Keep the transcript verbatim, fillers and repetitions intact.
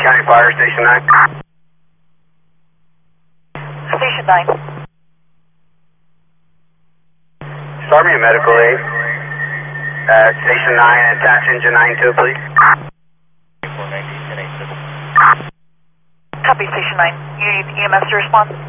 County Fire, Station nine. Station nine. Start me a medical aid. Uh, Station nine, attach engine nine two, please. Copy, Station nine. You need E M S to respond?